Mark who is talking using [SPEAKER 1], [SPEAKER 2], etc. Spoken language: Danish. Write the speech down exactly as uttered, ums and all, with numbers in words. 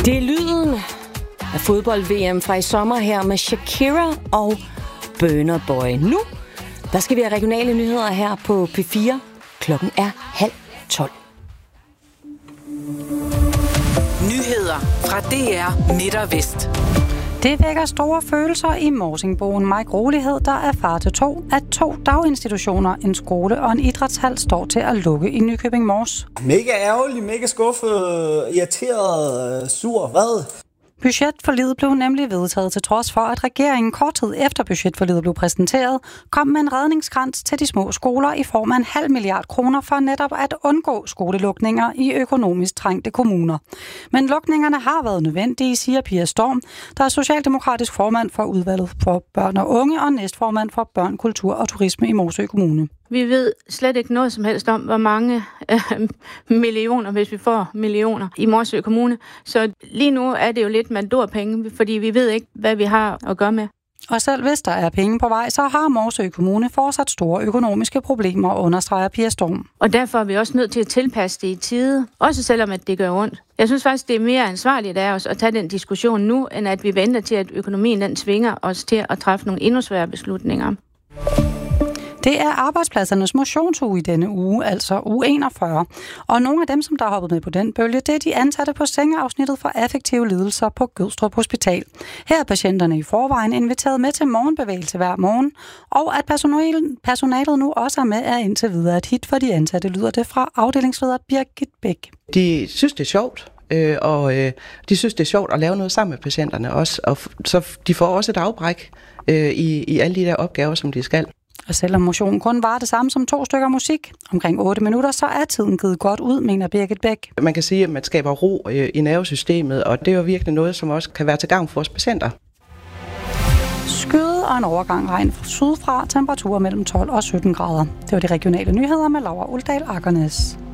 [SPEAKER 1] Det er lyden af fodbold-V M fra i sommer her med Shakira og Burna Boy. Nu der skal vi have regionale nyheder her på P fire. Klokken er halv tolv.
[SPEAKER 2] Nyheder fra D R Midt og Vest.
[SPEAKER 3] Det vækker store følelser i Morsingboen Mike Rolighed, der er far til to, at to daginstitutioner, en skole og en idrætshal står til at lukke i Nykøbing Mors.
[SPEAKER 4] Mega ærgerlig, mega skuffet, irriteret, sur, vred.
[SPEAKER 3] Budgetforliget blev nemlig vedtaget til trods for, at regeringen kort tid efter budgetforliget blev præsenteret, kom med en redningskrans til de små skoler i form af en halv milliard kroner for netop at undgå skolelukninger i økonomisk trængte kommuner. Men lukningerne har været nødvendige, siger Pia Storm, der er socialdemokratisk formand for udvalget for børn og unge og næstformand for børn, kultur og turisme i Morsø Kommune.
[SPEAKER 5] Vi ved slet ikke noget som helst om, hvor mange øh, millioner, hvis vi får millioner i Morsø Kommune. Så lige nu er det jo lidt mandorpenge, fordi vi ved ikke, hvad vi har at gøre med.
[SPEAKER 3] Og selv hvis der er penge på vej, så har Morsø Kommune fortsat store økonomiske problemer, understreger Pia Storm.
[SPEAKER 5] Og derfor er vi også nødt til at tilpasse det i tide, også selvom at det gør ondt. Jeg synes faktisk, det er mere ansvarligt af os at tage den diskussion nu, end at vi venter til, at økonomien den tvinger os til at træffe nogle endnu svære beslutninger.
[SPEAKER 3] Det er arbejdspladsernes motionsuge i denne uge, altså uge enogfyrre. Og nogle af dem, som der har hoppet med på den bølge, det er de ansatte på sengeafsnittet for affektive lidelser på Gødstrup Hospital. Her er patienterne i forvejen inviteret med til morgenbevægelse hver morgen, og at personalet, personalet nu også er med, er indtil videre et hit for de ansatte, lyder det fra afdelingsleder Birgit Bæk.
[SPEAKER 6] De synes, det er sjovt. Øh, og øh, de synes, det er sjovt at lave noget sammen med patienterne også, og f- så de får også et afbræk øh, i, i alle de der opgaver, som de skal.
[SPEAKER 3] Og selvom motionen kun var det samme som to stykker musik, omkring otte minutter, så er tiden givet godt ud, mener Birgit Bæk.
[SPEAKER 6] Man kan sige, at man skaber ro øh, i nervesystemet, og det er jo virkelig noget, som også kan være til gavn for vores patienter.
[SPEAKER 3] Skyde og en overgang regn fra sydfra, temperaturer mellem tolv og sytten grader. Det var de regionale nyheder med Laura Uldal Akernes.